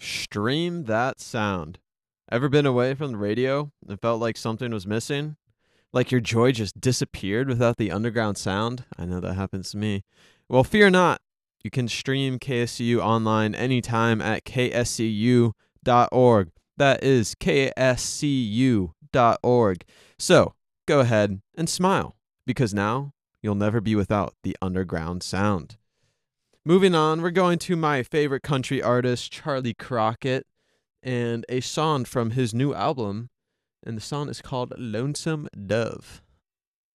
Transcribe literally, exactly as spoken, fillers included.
Stream that sound. Ever been away from the radio and felt like something was missing? Like your joy just disappeared without the underground sound? I know that happens to me. Well, fear not. You can stream K S C U online anytime at k s c u dot org. That is k s c u dot org. So go ahead and smile, because now you'll never be without the underground sound. Moving on, we're going to my favorite country artist, Charlie Crockett, and a song from his new album, and the song is called Lonesome Dove.